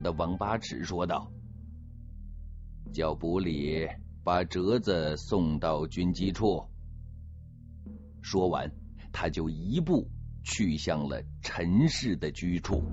的王八尺说道：“叫卜里把折子送到军机处。”说完，他就一步去向了陈氏的居处。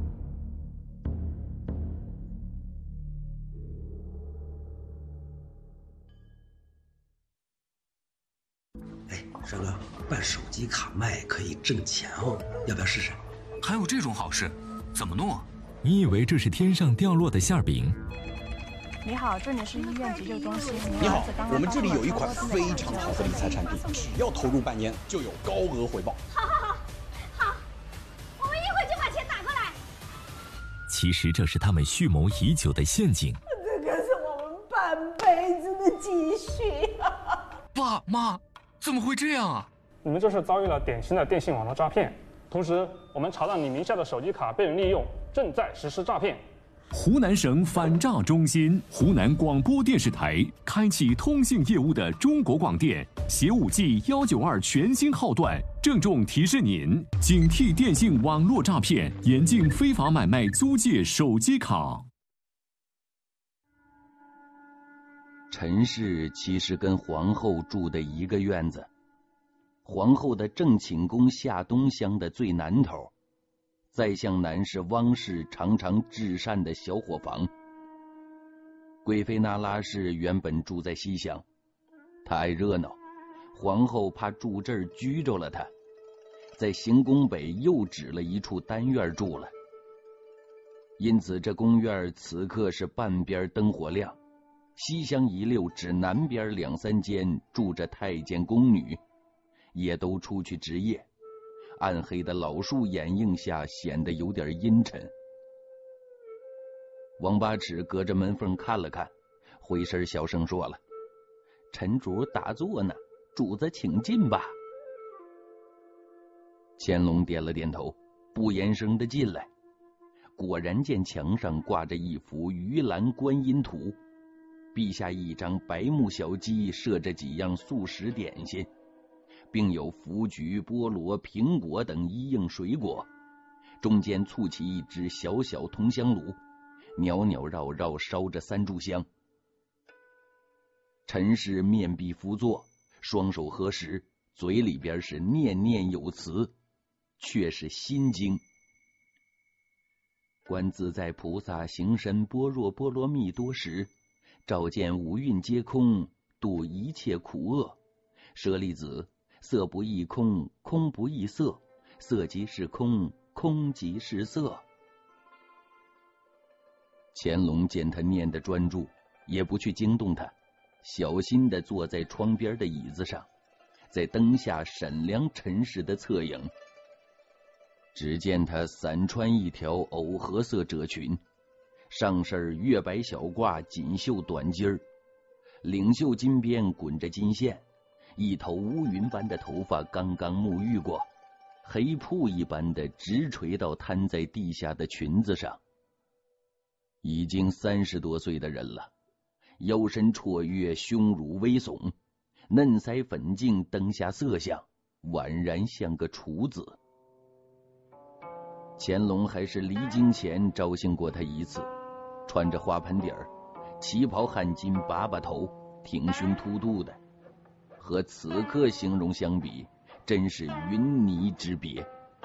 哎，帅哥，办手机卡卖可以挣钱哦，要不要试试？ 还有这种好事？怎么弄啊？ 你以为这是天上掉落的馅饼？ 你好，这里是医院急救中心。 你好，我们这里有一款非常好的理财产品，只要投入半年就有高额回报。 好，我们一会就把钱打过来。 其实这是他们蓄谋已久的陷阱。 这可是我们半辈子的积蓄啊！ 爸妈，怎么会这样啊？ 你们这是遭遇了典型的电信网络诈骗。同时，我们查到你名下的手机卡被人利用，正在实施诈骗。 湖南省反诈中心、湖南广播电视台开启通信业务的中国广电携5G 192全新号段，郑重提示您：警惕电信网络诈骗，严禁非法买卖租借手机卡。 陈氏其实跟皇后住的一个院子，皇后的正寝宫下东厢的最南头。再向南是汪氏常常至善的小伙房。贵妃那拉氏原本住在西厢，她爱热闹，皇后怕住这儿拘着了她，在行宫北又指了一处单院住了。因此这宫院此刻是半边灯火亮，西厢一溜只南边2、3间住着太监宫女，也都出去值夜。暗黑的老树掩映下显得有点阴沉。王八尺隔着门缝看了看，回身小声说了：“陈主打坐呢，主子请进吧。”乾隆点了点头，不言声的进来。果然见墙上挂着一幅鱼篮观音图，壁下一张白木小鸡设着几样素食点心，并有福菊、菠萝、苹果等一应水果，中间簇起一只小小铜香炉，袅袅绕绕烧着3炷香。陈氏面壁伏坐，双手合十，嘴里边是念念有词，却是心经。观自在菩萨行深般若波罗蜜多时，照见五蕴皆空，度一切苦厄。舍利子，色不异空，空不异色，色即是空，空即是色。乾隆见他念得专注，也不去惊动他，小心地坐在窗边的椅子上，在灯下审量陈氏的侧影。只见他散穿一条藕荷色褶裙，上身月白小褂锦绣短襟儿，领袖金边滚着金线，一头乌云般的头发刚刚沐浴过，黑瀑一般的直垂到摊在地下的裙子上。已经30多岁的人了，腰身绰约，胸乳微耸，嫩腮粉颈，灯下色相，宛然像个处子。乾隆还是离京前招幸过他一次，穿着花盆底儿，旗袍汗巾把头，挺胸凸肚的，和此刻形容相比，真是云泥之别。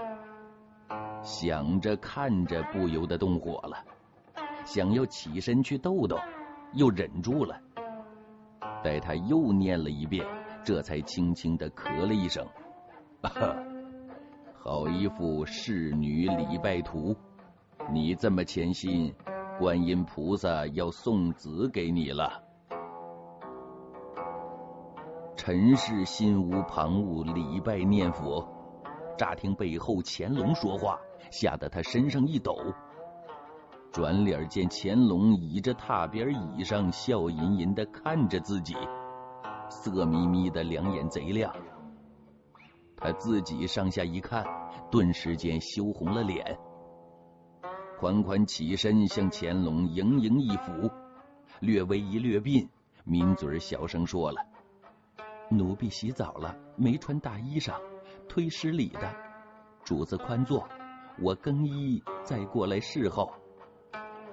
想着看着不由得动火了，想要起身去逗逗，又忍住了。待他又念了一遍，这才轻轻地咳了一声，好一副仕女礼拜图，你这么虔心，观音菩萨要送子给你了。陈氏心无旁骛，礼拜念佛，乍听背后乾隆说话，吓得他身上一抖，转脸见乾隆倚着榻边椅上笑吟吟地看着自己，色眯眯的两眼贼亮。他自己上下一看，顿时间羞红了脸，款款起身向乾隆盈盈一俯，略微一略鬓，抿嘴小声说了：“奴婢洗澡了，没穿大衣裳，忒失礼的，主子宽坐，我更衣再过来侍候。”